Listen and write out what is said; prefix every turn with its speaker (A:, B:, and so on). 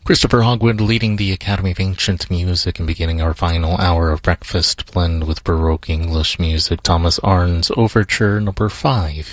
A: Christopher Hogwood leading the Academy of Ancient Music and beginning our final hour of breakfast blend with Baroque English music. Thomas Arne's Overture number 5